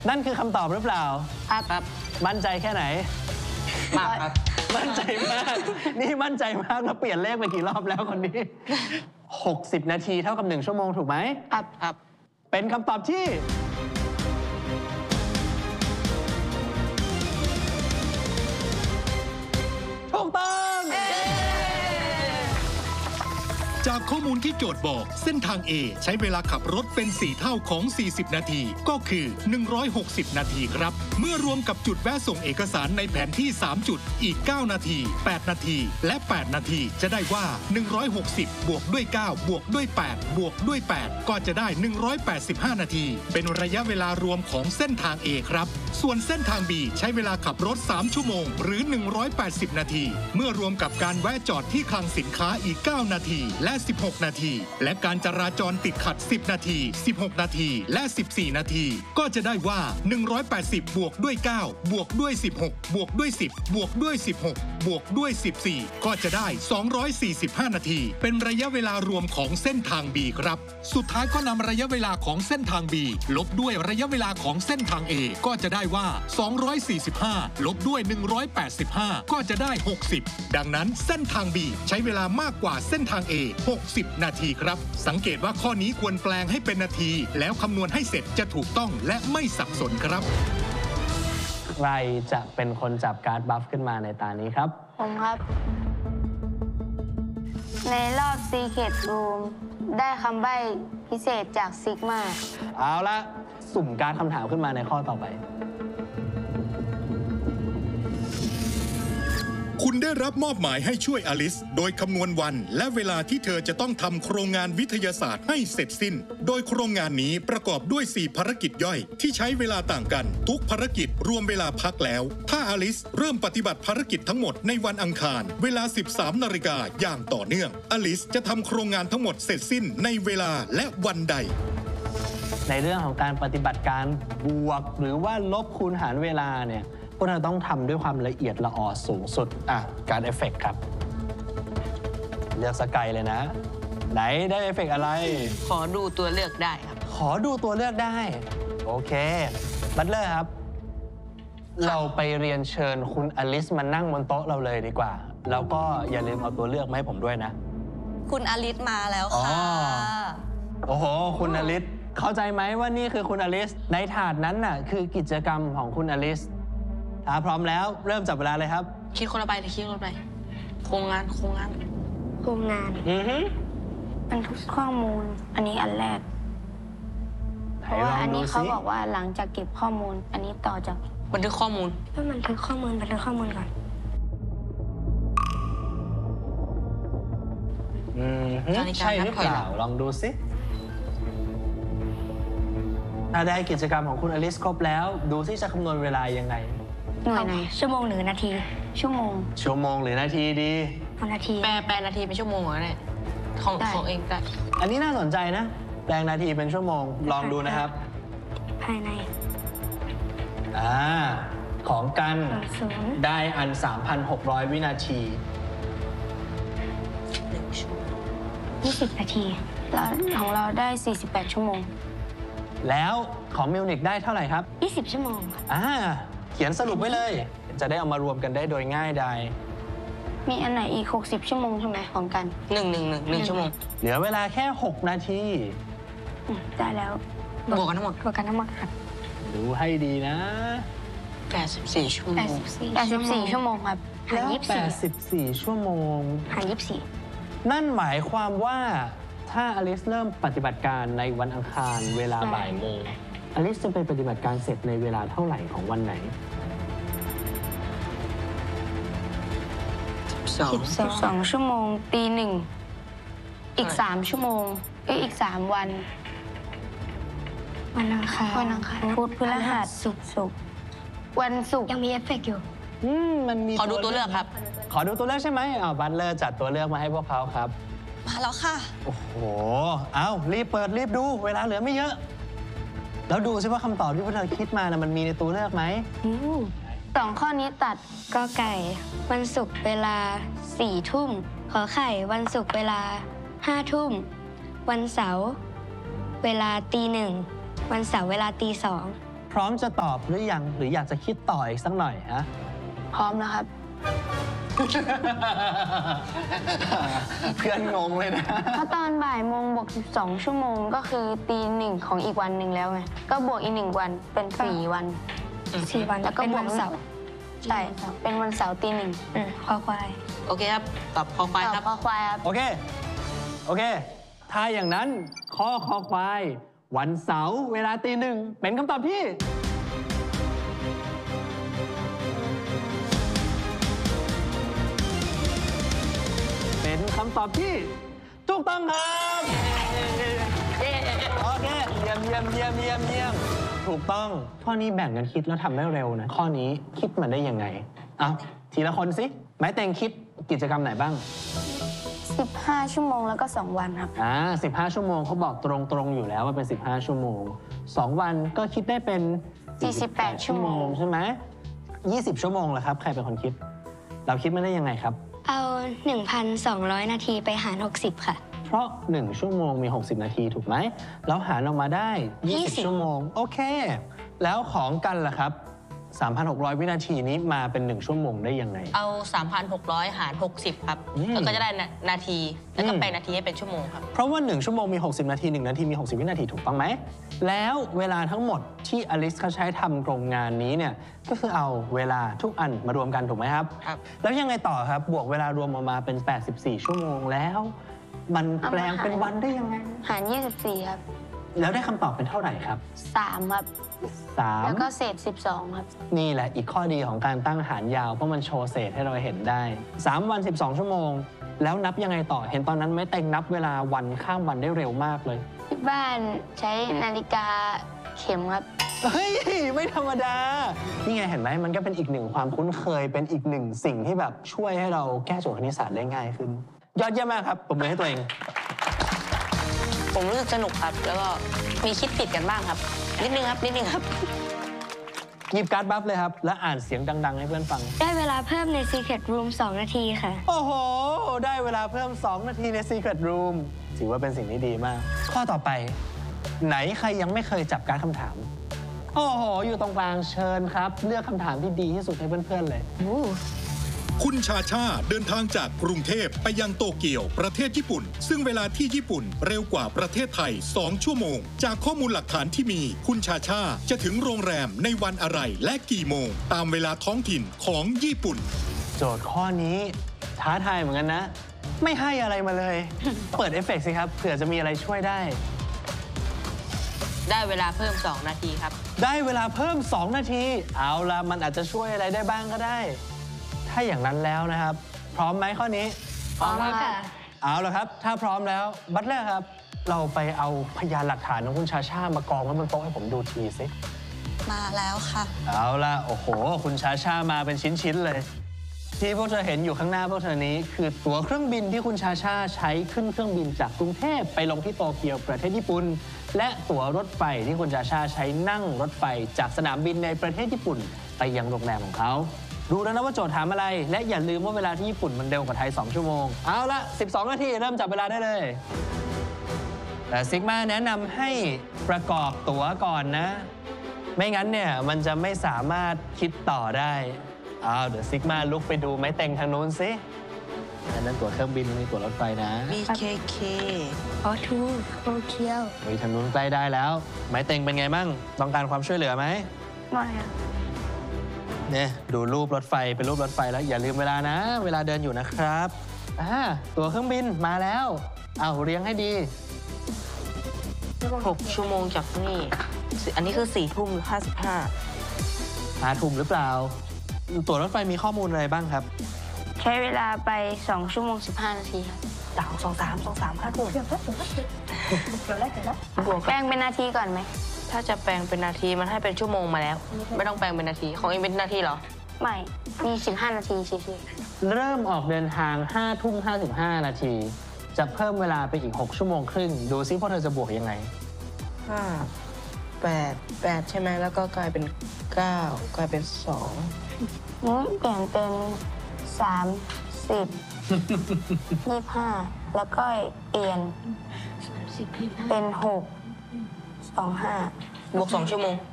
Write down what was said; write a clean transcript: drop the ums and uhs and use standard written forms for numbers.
นั่นคือคำตอบหรือเปล่าครับมั่นใจแค่ไหนมากครับมั่นใจมากนี่มั่นใจมากแล้วเปลี่ยนเลขไปกี่รอบแล้วคนนี้60 นาทีเท่ากับ1 ชั่วโมงถูกไหมครับเป็นคำตอบที่ถูกต้องจากข้อมูลที่โจทย์บอกเส้นทาง A ใช้เวลาขับรถเป็น4เท่าของ40นาทีก็คือ160นาทีครับเมื่อรวมกับจุดแวะส่งเอกสารในแผนที่3จุดอีก9นาที8นาทีและ8นาทีจะได้ว่า160บวกด้วย9บวกด้วย8บวกด้วย8ก็จะได้185นาทีเป็นระยะเวลารวมของเส้นทาง A ครับส่วนเส้นทาง B ใช้เวลาขับรถ3ชั่วโมงหรือ180นาทีเมื่อรวมกับการแวะจอดที่คลังสินค้าอีก9นาทีและ16นาทีและการจราจรติดขัด10นาที16นาทีและ14นาทีก็จะได้ว่า180บวกด้วย9บวกด้วย16บวกด้วย10บวกด้วย16บวกด้วย14ก็จะได้245นาทีเป็นระยะเวลารวมของเส้นทาง B ครับสุดท้ายก็นำระยะเวลาของเส้นทาง B ลบด้วยระยะเวลาของเส้นทาง A ก็จะได้ว่า245ลบด้วย185ก็จะได้60ดังนั้นเส้นทาง B ใช้เวลามากกว่าเส้นทาง A 60นาทีครับสังเกตว่าข้อนี้ควรแปลงให้เป็นนาทีแล้วคำนวณให้เสร็จจะถูกต้องและไม่สับสนครับใครจะเป็นคนจับการ์ดบัฟขึ้นมาในตานี้ครับผมครับในรอบ Secret Room ได้คำใบ้พิเศษจากซิกมาเอาละสุ่มการ์ดคำถามขึ้นมาในข้อต่อไปคุณได้รับมอบหมายให้ช่วยอลิซโดยคำนวณวันและเวลาที่เธอจะต้องทำโครงงานวิทยาศาสตร์ให้เสร็จสิ้นโดยโครงงานนี้ประกอบด้วย4ภารกิจย่อยที่ใช้เวลาต่างกันทุกภารกิจรวมเวลาพักแล้วถ้าอลิซเริ่มปฏิบัติภารกิจทั้งหมดในวันอังคารเวลา 13 นาฬิกาอย่างต่อเนื่องอลิซจะทำโครงงานทั้งหมดเสร็จสิ้นในเวลาและวันใดในเรื่องของการปฏิบัติการบวกหรือว่าลบคูณหารเวลาเนี่ยพวกเราต้องทำด้วยความละเอียดละออสูงสุดการเอฟเฟกต์ครับเลือกสกายเลยนะไหนได้เอฟเฟกต์อะไรขอดูตัวเลือกได้ครับขอดูตัวเลือกได้โอเคบัตเลอร์ครับเราไปเรียนเชิญคุณอลิซมานั่งบนโต๊ะเราเลยดีกว่าแล้วก็อย่าลืมเอาตัวเลือกมาให้ผมด้วยนะคุณอลิซมาแล้วค่ะโอ้โหคุณอลิซเข้าใจไหมว่านี่คือคุณอลิซในถาดนั้นน่ะคือกิจกรรมของคุณอลิซถ้าพร้อมแล้วเริ่มจับเวลาเลยครับคิดคนละไปคิดคนละไปโครงงานบันทึกข้อมูลอันนี้อันแรกเพราะว่าอันนี้เขาบอกว่าหลังจากเก็บข้อมูลอันนี้ต่อจากบันทึกข้อมูลก็บันทึกข้อมูลก่อนใช่หรือเปล่าลองดูสิถ้าได้กิจกรรมของคุณอลิซครบแล้วดูซิจะคำนวณเวลายังไงหน่วยไหนชั่วโมงหรือนาทีชั่วโมงหรือนาทีดีนาทีแปลนาทีเป็นชั่วโมงอะไรของเองได้อันนี้น่าสนใจนะแปลงนาทีเป็นชั่วโมงลองดูนะครับภายในของกันได้อัน 3,600 วินาที 20นาทีแล้วของเราได้48ชั่วโมงแล้วของมิวนิกได้เท่าไหร่ครับ 20ชั่วโมงเขียนสรุปไว้เลยจะได้เอามารวมกันได้โดยง่ายดายมีอันไหนอีก60ชั่วโมงใช่ไหมของกัน 1ชั่วโมงเหลือเวลาแค่6นาทีได้แล้วบวกกันทั้งหมดครับดูให้ดีนะ 84ชั่วโมง 84ชั่วโมงครับแล้ว84ชั่วโมงหาร24 นั่นหมายความว่าถ้าอลิซเริ่มปฏิบัติการในวันอังคารเวลาบ่ายโมงอลิซจะไปปฏิบัติการเสร็จในเวลาเท่าไหร่ของวันไหน 12ชั่วโมงตีหนึ่งอีก3ชั่วโมงอีก3วันวันอังคารพุธพฤหัสศุกร์วันศุกร์ยังมีเอฟเฟกต์อยู่มันมีขอดูตัวเลือกครับขอดูตัวเลือกใช่ไหมบัตเลอร์จัดตัวเลือกมาให้พวกเขาครับมาแล้วค่ะโอ้โหรีบเปิดรีบดูเวลาเหลือไม่เยอะแล้วดูซิว่าคำตอบที่พวกเราคิดมามันมีในตัวเลือกไหม 2ข้อนี้ตัดกอไก่วันศุกร์เวลา4 ทุ่มขอไข่วันศุกร์เวลา5 ทุ่มวันเสาร์เวลาตี 1วันเสาร์เวลาตี 2 พร้อมจะตอบหรือยังหรืออยากจะคิดต่ออีกสักหน่อยฮะพร้อมแล้วครับเพื่อนงงเลยนะเพราะตอนบ่ายโมงบวก12 ชั่วโมงก็คือตีหนึ่งของอีกวันหนึ่งแล้วไง ก็บวกอีก1 วันเป็น4 วัน 4 วันแล้วก็บวกเสาร์ใช่เป็นวันเสาร์ตีหนึ่งคอควายโอเคครับ ตอบคอควายตอบครับคอควายครับโอเค โอเค ถ้าอย่างนั้นข้อคอควาย วันเสาร์เวลาตีหนึ่งเป็นคำตอบที่ เป็นคำตอบที่ถูกต้องครับโอเคเยี่ยมถูกต้อง ข้อนี้แบ่งกันคิดแล้วทำได้เร็วนะ ข้อนี้คิดมันได้ยังไง เอาทีละคนสิไม้เต็งคิดกิจกรรมไหนบ้าง 15 ชั่วโมงแล้วก็ 2 วันครับ 15 ชั่วโมงเขาบอกตรงอยู่แล้วว่าเป็น 15 ชั่วโมง 2 วันก็คิดได้เป็น 48 ชั่วโมงใช่ไหม20 ชั่วโมงเหรอครับ ใครเป็นคนคิด เราคิดมันได้ยังไงครับเอา 1,200 นาทีไปหาร 60 ค่ะเพราะ 1 ชั่วโมงมี 60 นาทีถูกไหม แล้วหารออกมาได้ 20 ชั่วโมง โอเค แล้วของกันล่ะครับ 3,600 วินาทีนี้มาเป็น 1 ชั่วโมงได้ยังไงเอา 3,600 หาร 60 ครับ แล้วก็จะได้นาที แล้วก็แปลงนาทีให้เป็นชั่วโมงครับเพราะว่า 1 ชั่วโมงมี 60 นาที 1 นาทีมี 60 วินาทีถูกต้องไหม แล้วเวลาทั้งหมดที่อลิสเขาใช้ทำโครงงานนี้เนี่ย ก็คือเอาเวลาทุกอันมารวมกันถูกไหมครับครับแล้วยังไงต่อครับ บวกเวลารวมออกมาเป็น 84 ชั่วโมงแล้ว มันแปลงเป็นวันได้ยังไงหาร 24 ครับแล้วได้คำตอบเป็นเท่าไหร่ครับ 3 ครับ แล้วก็ 3 เศษ 12 ครับนี่แหละอีกข้อดีของการตั้งหารยาวเพราะมันโชว์เศษให้เราเห็นได้ 3 วัน 12 ชั่วโมง แล้วนับยังไงต่อ เห็นตอนนั้นไม่เต็งนับเวลาวันข้ามวันได้เร็วมากเลยที่บ้านใช้นาฬิกาเข็มครับเฮ้ย ไม่ธรรมดา นี่ไงเห็นไหมมันก็เป็นอีกหนึ่งความคุ้นเคย เป็นอีกหนึ่งสิ่งที่แบบช่วยให้เราแก้โจทย์คณิตศาสตร์ได้ง่ายขึ้น ยอดเยี่ยมมากครับปรบมือให้ตัวเองผมรู้สึกสนุกครับ แล้วก็มีคิดผิดกันบ้างครับ นิดนึงครับหยิบการ์ดบัฟเลยครับ และอ่านเสียงดัง ๆ ให้เพื่อนฟังได้เวลาเพิ่มใน Secret Room 2 นาทีค่ะโอ้โห ได้เวลาเพิ่ม 2 นาทีใน Secret Room ถือว่าเป็นสิ่งที่ดีมาก ข้อต่อไป ไหนใครยังไม่เคยจับการดคำถาม โอ้โห อยู่ตรงกลางเชิญครับ เลือกคำถามที่ดีที่สุดให้เพื่อนๆเลยคุณชาชาเดินทางจากกรุงเทพไปยังโตเกียวประเทศญี่ปุ่น ซึ่งเวลาที่ญี่ปุ่นเร็วกว่าประเทศไทย 2 ชั่วโมง จากข้อมูลหลักฐานที่มี คุณชาชาจะถึงโรงแรมในวันอะไรและกี่โมง ตามเวลาท้องถิ่นของญี่ปุ่นโจทย์ข้อนี้ท้าทายเหมือนกันนะ ไม่ให้อะไรมาเลย เปิดเอฟเฟกต์สิครับ เผื่อจะมีอะไรช่วยได้ได้เวลาเพิ่ม 2 นาทีครับได้เวลาเพิ่ม 2 นาที เอาละมันอาจจะช่วยอะไรได้บ้างก็ได้ ถ้าอย่างนั้นแล้วนะครับ พร้อมไหมข้อนี้พร้อมแล้วค่ะเอาละครับ ถ้าพร้อมแล้วบัตเลอร์ครับ เราไปเอาพยานหลักฐานของคุณชาชามากองไว้บนโต๊ะให้ผมดูทีสิมาแล้วค่ะเอาละโอ้โห คุณชาชามาเป็นชิ้นๆเลย ที่พวกเธอเห็นอยู่ข้างหน้าพวกเธอนี้ คือตั๋วเครื่องบินที่คุณชาชาใช้ขึ้นเครื่องบินจากกรุงเทพไปลงที่โตเกียวประเทศญี่ปุ่น และตั๋วรถไฟที่คุณชาชาใช้นั่งรถไฟจากสนามบินในประเทศญี่ปุ่นไปยังโรงแรมของเขาดูแล้วนะว่าโจทย์ถามอะไร และอย่าลืมว่าเวลาที่ญี่ปุ่นมันเร็วกว่าไทย 2 ชั่วโมง เอาละ 12 นาทีเริ่มจับเวลาได้เลย แต่ซิกมาแนะนำให้ประกอบตั๋วก่อนนะ ไม่งั้นเนี่ยมันจะไม่สามารถคิดต่อได้เดี๋ยวซิกมาลุกไปดูไม้เต็งทางนู้นสิอันนั้นตั๋วเครื่องบินนี่ตั๋วรถไฟนะ BKK ขอทูโตเกียวเฮ้ยทางนู้นใกล้ได้แล้ว ไม้เต็งเป็นไงมั่งต้องการความช่วยเหลือไหมไม่ครับเนี่ยดูรูปรถไฟเป็นรูปรถไฟแล้วอย่าลืมเวลานะ เวลาเดินอยู่นะครับตั๋วเครื่องบินมาแล้วเอาเรียงให้ดี 6 ชั่วโมงจากนี่ อันนี้คือ 4 ทุ่ม 55 หาถุงหรือเปล่า ตั๋วรถไฟมีข้อมูลอะไรบ้างครับใช้เวลาไป 2 ชั่วโมง 15 นาทีครับ 2 3 5 ทุ่มบวกแป้งเป็นนาทีก่อนไหมถ้าจะแปลงเป็นนาทีมันให้เป็นชั่วโมงมาแล้ว ไม่ต้องแปลงเป็นนาที ของเองเป็นนาทีเหรอไม่ มี 15 นาทีเฉยเริ่มออกเดินทาง 5 ทุ่ม 55 นาที จะเพิ่มเวลาไปอีก 6 ชั่วโมงครึ่ง ดูซิพวกเธอจะบวกยังไง 5 8 ใช่ไหม แล้วก็กลายเป็น 9 กลายเป็นๆนู้นเปลี่ยนเป็น 30 25 แล้วก็เปลี่ยนเป็น 6 25 2 บวก 2 ชั่วโมง